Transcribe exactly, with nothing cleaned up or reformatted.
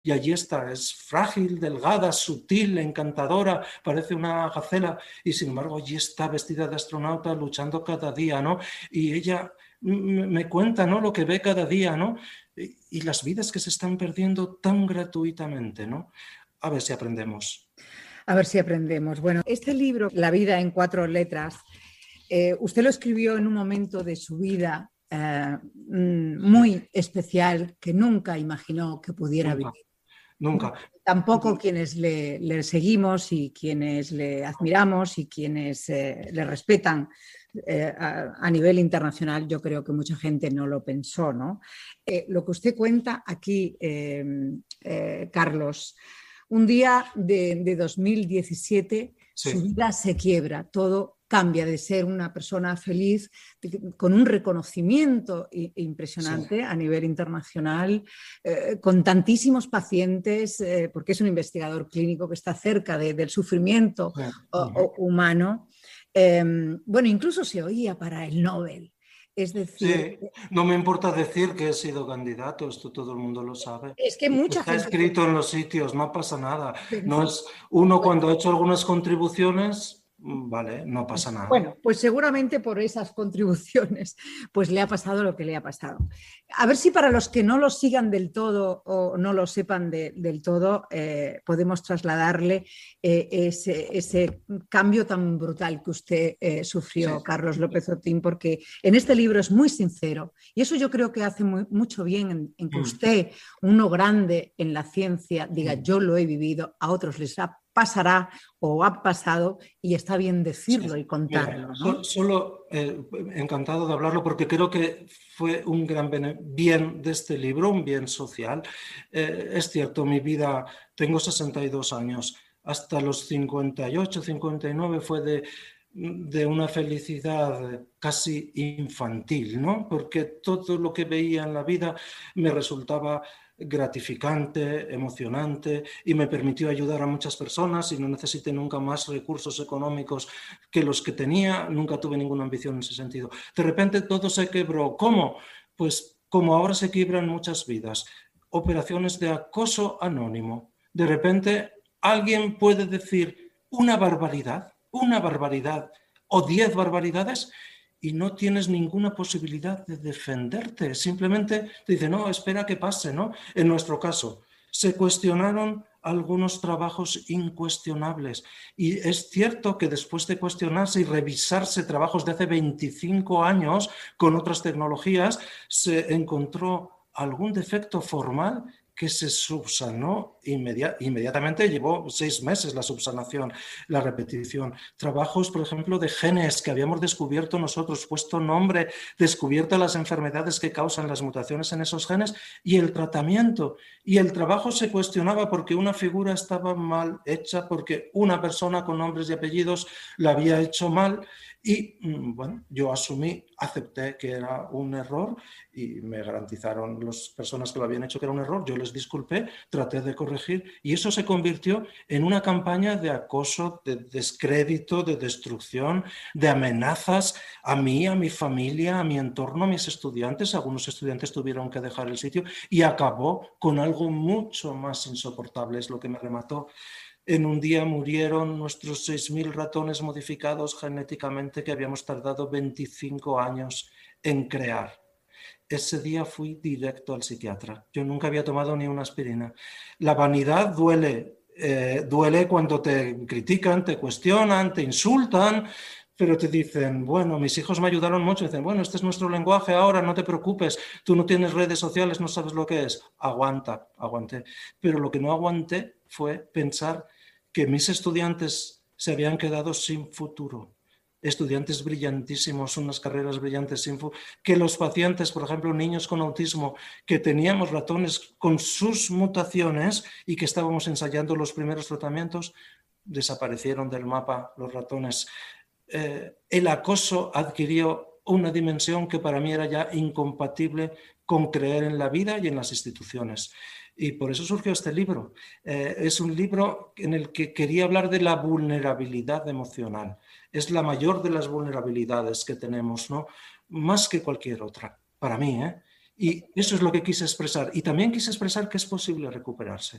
y allí está, es frágil, delgada, sutil, encantadora, parece una gacela, y sin embargo allí está vestida de astronauta luchando cada día, ¿no? Y ella me cuenta, ¿no?, lo que ve cada día, ¿no? Y, y las vidas que se están perdiendo tan gratuitamente, ¿no? A ver si aprendemos. A ver si aprendemos. Bueno, este libro, La vida en cuatro letras, eh, usted lo escribió en un momento de su vida eh, muy especial que nunca imaginó que pudiera Nunca, vivir. nunca. Tampoco quienes le, le seguimos y quienes le admiramos y quienes eh, le respetan eh, a, a nivel internacional, yo creo que mucha gente no lo pensó, ¿no? Eh, lo que usted cuenta aquí, eh, eh, Carlos, un día de, de dos mil diecisiete, Sí. su vida se quiebra, todo cambia de ser una persona feliz con un reconocimiento impresionante sí. a nivel internacional, eh, con tantísimos pacientes, eh, porque es un investigador clínico que está cerca de, del sufrimiento sí. o, o humano. Eh, bueno, incluso se oía para el Nobel. Es decir, sí, no me importa decir que he sido candidato, esto todo el mundo lo sabe. Es que mucha Está gente... escrito en los sitios, no pasa nada. No es uno cuando ha hecho algunas contribuciones, vale, no pasa nada. Bueno, pues seguramente por esas contribuciones pues le ha pasado lo que le ha pasado. A ver si para los que no lo sigan del todo o no lo sepan de, del todo, eh, podemos trasladarle eh, ese, ese cambio tan brutal que usted eh, sufrió, sí. Carlos López Otín, porque en este libro es muy sincero y eso yo creo que hace muy, mucho bien en, en que usted, uno grande en la ciencia, diga yo lo he vivido, a otros les ha pasará o ha pasado y está bien decirlo sí. y contarlo. Mira, ¿no? Solo eh, encantado de hablarlo porque creo que fue un gran bien de este libro, un bien social. Eh, es cierto, mi vida, tengo sesenta y dos años, hasta los cincuenta y ocho, cincuenta y nueve fue de, de una felicidad casi infantil, ¿no? Porque todo lo que veía en la vida me resultaba gratificante, emocionante y me permitió ayudar a muchas personas y no necesité nunca más recursos económicos que los que tenía, nunca tuve ninguna ambición en ese sentido. De repente todo se quebró. ¿Cómo? Pues como ahora se quiebran muchas vidas. Operaciones de acoso anónimo. De repente alguien puede decir una barbaridad, una barbaridad o diez barbaridades y no tienes ninguna posibilidad de defenderte. Simplemente te dice, no, espera que pase, ¿no? En nuestro caso, se cuestionaron algunos trabajos incuestionables. Y es cierto que después de cuestionarse y revisarse trabajos de hace veinticinco años con otras tecnologías, se encontró algún defecto formal que se subsanó inmedi- inmediatamente, llevó seis meses la subsanación, la repetición. Trabajos, por ejemplo, de genes que habíamos descubierto nosotros, puesto nombre, descubierto las enfermedades que causan las mutaciones en esos genes y el tratamiento. Y el trabajo se cuestionaba porque una figura estaba mal hecha, porque una persona con nombres y apellidos la había hecho mal. Y bueno, yo asumí, acepté que era un error y me garantizaron las personas que lo habían hecho que era un error, yo les disculpé, traté de corregir y eso se convirtió en una campaña de acoso, de descrédito, de destrucción, de amenazas a mí, a mi familia, a mi entorno, a mis estudiantes. Algunos estudiantes tuvieron que dejar el sitio y acabó con algo mucho más insoportable, es lo que me remató. En un día murieron nuestros seis mil ratones modificados genéticamente que habíamos tardado veinticinco años en crear. Ese día fui directo al psiquiatra. Yo nunca había tomado ni una aspirina. La vanidad duele. Eh, duele cuando te critican, te cuestionan, te insultan, pero te dicen, bueno, mis hijos me ayudaron mucho. Dicen, bueno, este es nuestro lenguaje ahora, no te preocupes. Tú no tienes redes sociales, no sabes lo que es. Aguanta, aguanté. Pero lo que no aguanté fue pensar que mis estudiantes se habían quedado sin futuro. Estudiantes brillantísimos, unas carreras brillantes, sin futuro. Que los pacientes, por ejemplo, niños con autismo, que teníamos ratones con sus mutaciones y que estábamos ensayando los primeros tratamientos, desaparecieron del mapa los ratones. Eh, el acoso adquirió una dimensión que para mí era ya incompatible con creer en la vida y en las instituciones. Y por eso surgió este libro. Eh, es un libro en el que quería hablar de la vulnerabilidad emocional. Es la mayor de las vulnerabilidades que tenemos, ¿no? Más que cualquier otra, para mí, ¿eh? Y eso es lo que quise expresar. Y también quise expresar que es posible recuperarse.